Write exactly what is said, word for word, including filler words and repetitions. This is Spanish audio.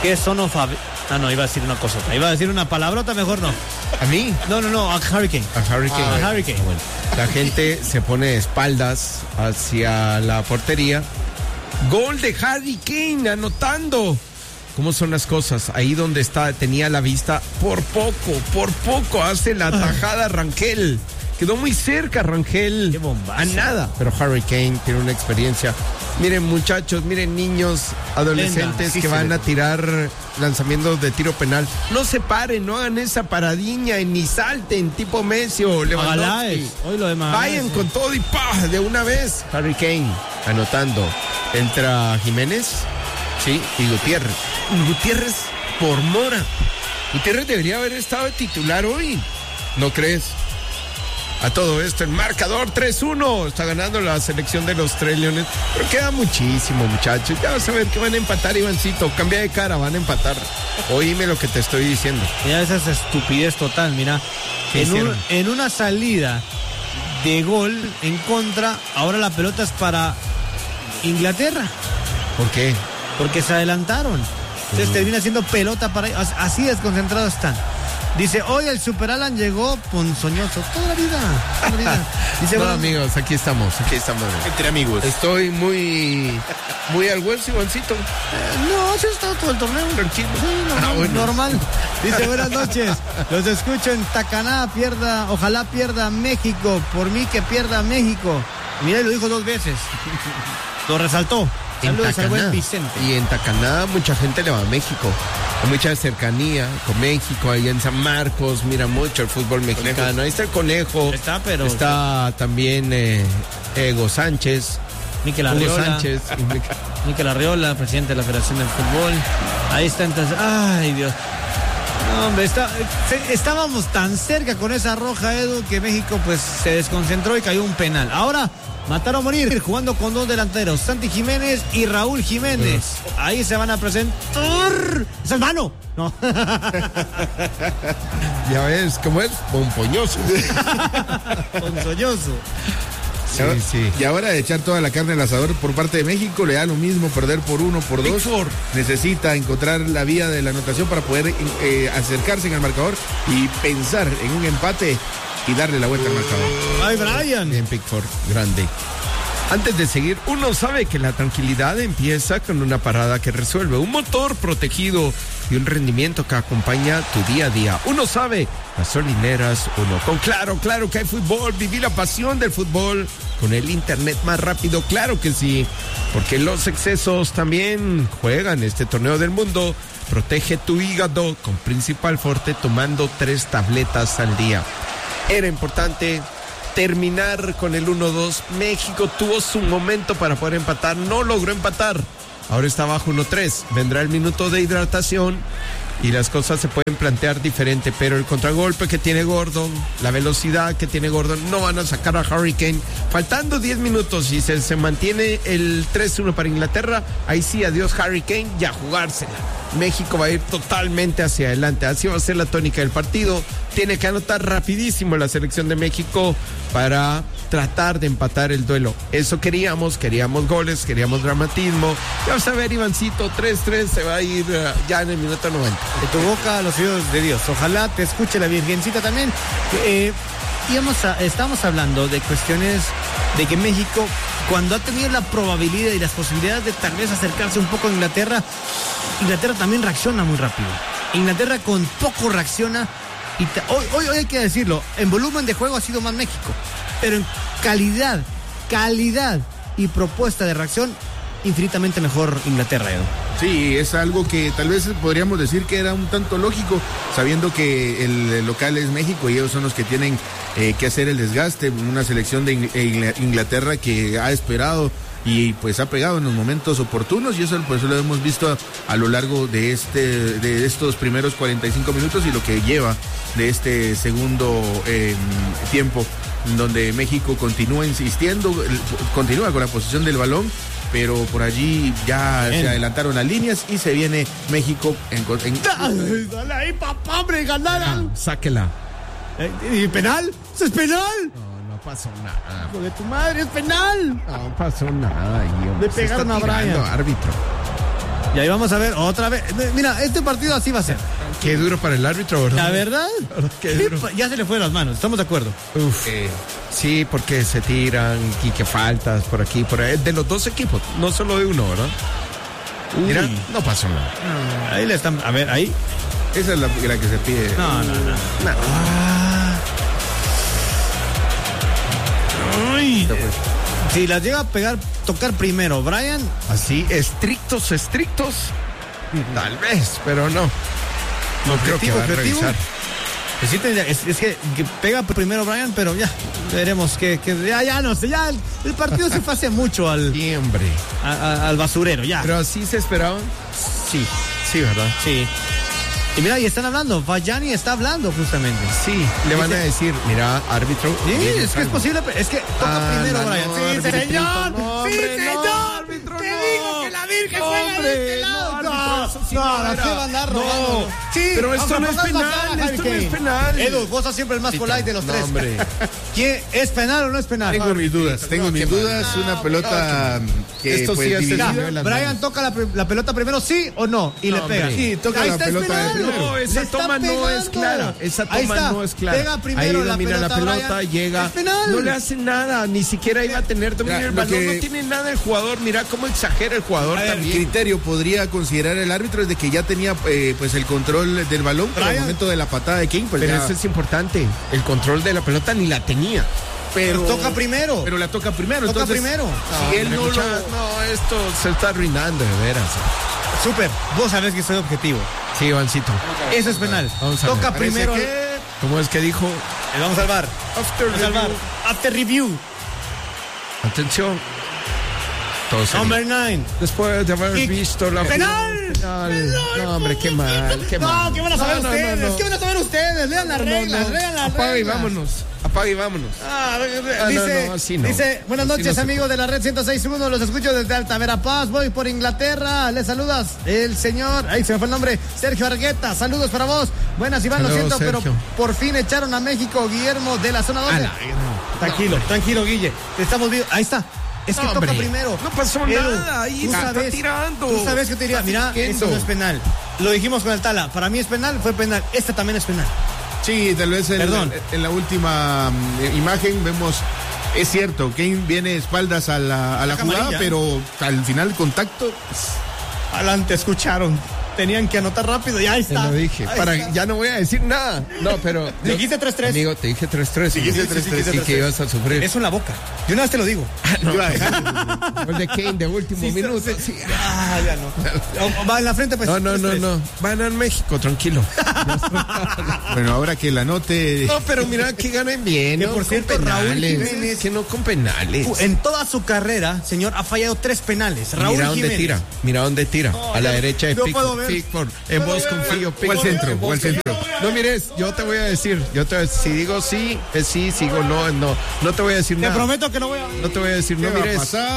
¿Qué son of a... Ah, no, iba a decir una cosota. Iba a decir una palabrota, mejor no. ¿A mí? No, no, no, a Hurricane. A Hurricane. Ah, a Hurricane. Bueno, la gente se pone de espaldas hacia la portería. Gol de Hurricane, anotando. ¿Cómo son las cosas? Ahí donde está, tenía la vista, por poco, por poco hace la tajada Rangel. Quedó muy cerca Rangel. Qué bombazo. A nada. Pero Hurricane tiene una experiencia. Miren, muchachos, miren, niños, adolescentes Lenda, sí, que sí, van sí. a tirar lanzamientos de tiro penal. No se paren, no hagan esa paradiña, ni salten tipo Messi o Lewandowski. Magaláes. Hoy lo de Magaláes. Vayan con todo y ¡pah! De una vez. Hurricane anotando. Entra Jiménez, sí, y Gutiérrez. Gutiérrez por Mora. Gutiérrez debería haber estado de titular hoy. ¿No crees? A todo esto, el marcador tres uno. Está ganando la selección de los Tres Leones. Pero queda muchísimo, muchachos. Ya vas a ver que van a empatar, Ivancito. Cambia de cara, van a empatar. Oíme lo que te estoy diciendo. Mira, esa es estupidez total, mira. ¿Qué En, un- hicieron? en una salida de gol en contra, ahora la pelota es para Inglaterra, ¿Por qué? porque se adelantaron. Entonces Mm. termina siendo pelota para ellos. Así desconcentrados están. Dice, hoy el Super Alan llegó ponzoñoso. Toda la vida. Toda la vida. Dice, No, bueno, amigos, aquí estamos, aquí estamos. Entre amigos. Estoy muy, muy al hueso, Ivancito. eh, no, eso está todo el torneo. Tranquilo. Sí, normal, Ah, bueno. normal. Dice, buenas noches. Los escucho en Tacaná, pierda, ojalá pierda México. Por mí que pierda México. Mira, lo dijo dos veces. Lo resaltó. En Saludos al buen Tacaná. Vicente. Y en Tacaná mucha gente le va a México. Hay mucha cercanía con México. Ahí en San Marcos mira mucho el fútbol mexicano. Ahí está el Conejo. Está, pero- Está también eh, Ego Sánchez. Miquel Hugo Arriola. Sánchez. y Miquel- Miquel Arriola, presidente de la Federación del Fútbol. Ahí está entonces. Ay, Dios. No, hombre, está- se- estábamos tan cerca con esa roja, Edu, que México pues se desconcentró y cayó un penal. Ahora, matar o morir, jugando con dos delanteros, Santi Jiménez y Raúl Jiménez. Ahí se van a presentar. ¡Esa es mano! No. Ya ves cómo es. Pompoñoso. Ponzoñoso. Sí, sí. Y ahora de echar toda la carne al asador por parte de México, le da lo mismo perder por uno, por dos. Pickford. Necesita encontrar la vía de la anotación para poder eh, acercarse en el marcador y pensar en un empate y darle la vuelta al marcador. ¡Ay, Brian! Bien, Pickford, grande. Antes de seguir, uno sabe que la tranquilidad empieza con una parada que resuelve, un motor protegido y un rendimiento que acompaña tu día a día. Uno sabe, gasolineras uno. Con Claro, claro que hay fútbol, viví la pasión del fútbol con el internet más rápido, claro que sí, porque los excesos también juegan este torneo del mundo. Protege tu hígado con Principal Forte tomando tres tabletas al día. Era importante terminar con el uno dos. México tuvo su momento para poder empatar, no logró empatar. Ahora está abajo uno tres. Vendrá el minuto de hidratación y las cosas se pueden plantear diferente, pero el contragolpe que tiene Gordon, la velocidad que tiene Gordon, no van a sacar a Hurricane. Faltando diez minutos y se, se mantiene el tres uno para Inglaterra, ahí sí, adiós Hurricane y a jugársela. México va a ir totalmente hacia adelante, así va a ser la tónica del partido. Tiene que anotar rapidísimo la selección de México para tratar de empatar el duelo. Eso queríamos, queríamos goles, queríamos dramatismo. Ya vas a ver, Ivancito, tres tres se va a ir uh, ya en el minuto noventa. De tu boca a los oídos de Dios. Ojalá te escuche la Virgencita también. Eh, íbamos a- estamos hablando de cuestiones de que México, cuando ha tenido la probabilidad y las posibilidades de tal vez acercarse un poco a Inglaterra, Inglaterra también reacciona muy rápido. Inglaterra con poco reacciona. Y ta- hoy, hoy, hoy hay que decirlo, en volumen de juego ha sido más México, pero en calidad, calidad y propuesta de reacción, infinitamente mejor Inglaterra, Edu. Sí, es algo que tal vez podríamos decir que era un tanto lógico, sabiendo que el local es México y ellos son los que tienen eh, que hacer el desgaste. Una selección de Ing- eh, Inglaterra que ha esperado y pues ha pegado en los momentos oportunos, y eso pues lo hemos visto a, a lo largo de este de estos primeros cuarenta y cinco minutos y lo que lleva de este segundo eh, tiempo, donde México continúa insistiendo, el- continúa con la posición del balón, pero por allí ya Bien. se adelantaron las líneas y se viene México en, en- Ay, dale ahí, papá, hombre, ganaron. Sáquela. Eh, ¿Y penal? ¿Eso es penal? No, no pasó nada. Hijo de tu madre, es penal. No pasó nada. Ahí, hombre. Le Se pegaron está a tirando, Brian. árbitro. Y ahí vamos a ver otra vez. Mira, este partido así va a ser. Qué duro para el árbitro, ¿verdad? La verdad, Qué duro. ya se le fue de las manos, estamos de acuerdo. Uf. Eh, sí, porque se tiran y que faltas por aquí, por ahí. De los dos equipos, no solo de uno, ¿verdad? Uy. Mira, no pasó nada. No, ahí le están. A ver, ahí. Esa es la, la que se pide. No, no, no. No. Ah. Uy. Si las llega a pegar, tocar primero, Brian. Así, estrictos, estrictos. Tal vez, pero no. No creo que va a revisar. Pues sí tendría- es, es que, que pega primero Brian, pero ya veremos que, que ya, ya no sé, ya el, el partido se fue hace mucho al, Siempre. a- a- al basurero, ya. Pero así se esperaban. sí, Sí, ¿verdad? sí. Y mira, y están hablando, Vallani está hablando justamente. Sí, le van a Dice- decir, mira, árbitro. Sí, viene es que es algo. posible, pero es que toca Ah, primero no, Brian. no, Sí, arbitrito, señor. no, sí, hombre, no, señor. árbitro, Te no. digo que la Virgen juega de Hombre, este lado. no, árbitro, eso sí no, no no, era. ¿qué va a andar No, robando? Sí, pero esto aunque no es pongas la penal, cara, esto Harry no es Kane. penal. Edu, vos sos siempre el más polite de los No, tres. hombre. ¿Quién, ¿Es penal o no es penal? Tengo mis dudas, tengo No, mis qué dudas. mal. Una No, pelota que Esto pues, sí hace dividida. daño en las Brian manos. toca la, pre- la pelota primero, sí o no, y No, le pega. hombre. Sí, toca Ahí la está, es pelota penal. primero. No, esa Le está toma no es pegando. clara. Esa Ahí toma está. no es clara. Pega primero Ahí la domina la pelota, pelota, Brian. llega. Es penal. No le hace nada, ni siquiera iba a tener dominio Ya, del lo balón. que- No tiene nada el jugador. Mira cómo exagera el jugador A ver, el también. criterio podría considerar el árbitro es de que ya tenía eh, pues el control del balón, pero al Brian. momento de la patada de King, pues Pero ya- eso es importante. El control de la pelota ni la tenía. pero Toca primero. pero la toca primero. Toca entonces, primero. Si él no Mucha- lo, no, esto se está arruinando, de veras. Súper, vos sabés que soy objetivo. Sí, Ivancito. Eso es penal. Vamos a Toca ver. primero. Parece al- que- ¿Cómo es que dijo? Eh, Vamos al bar. After Vamos al bar. review. After review. Atención. Todos ahí. Number nine. Después de haber Kick. visto la ¡Penal! penal. No, hombre, qué mal, qué mal. No, ¿qué van a saber No, no, ustedes? no, no. ¿Qué van a saber ustedes? Lean las No, no, reglas, no. lean las Apaga y reglas. vámonos. Apaga y vámonos. Ah, Ah, dice, no, no, así no. dice, buenas Así noches no se amigos puede. de la red ciento seis punto uno, los escucho desde Alta Verapaz, voy por Inglaterra, les saludas el señor, ahí se me fue el nombre, Sergio Argueta, saludos para vos, buenas Iván, lo Saludos, siento, Sergio. pero por fin echaron a México, Guillermo de la zona doce. A la- Tranquilo, tranquilo Guille, te estamos viendo, ahí está. Es que No, toca hombre, primero. no pasó Edu, nada, ahí tú está sabes, tirando. Tú sabes que te diría, Está mira, fingiendo. eso no es penal. Lo dijimos con el Tala, para mí es penal, fue penal, esta también es penal. sí, tal vez en, Perdón. en la última mm, imagen vemos, es cierto, Kane viene espaldas a la, a la Saca jugada, amarilla. pero al final contacto. Adelante, escucharon. Tenían que anotar rápido, ya Te está. lo dije. Ahí Para, está. ya no voy a decir nada. No, pero. Dijiste tres tres. Amigo, te dije tres tres. Dijiste Sí, tres sí, tres. sí, Y que ibas a sufrir. Eso en la boca. De una vez te lo digo. Iba a dejar- Gol de Kane de último Sí, minuto. sí. Sí. Ah, ya no. Va en la frente, pues. No, no, no, tres, tres. no. Van a México, tranquilo. Bueno, ahora que la note. No, pero mira que ganen bien. Que ¿no? por Con cierto, Raúl penales. Jiménez- Que no con penales. En toda su carrera, señor, ha fallado tres penales. Raúl Mira dónde Jiménez. tira. Mira dónde tira. No, a la ya derecha de no Pickford. puedo ver. Pickford. En No vos puedo ver. confío. O al Pickford. centro, En vos o al centro. confío. No mires, yo te voy a decir. Yo te voy a decir, si digo sí, es sí, si digo no, es no. No te voy a decir Te nada. prometo que no voy a. No te voy a decir, no ¿Qué va a mires. pasar?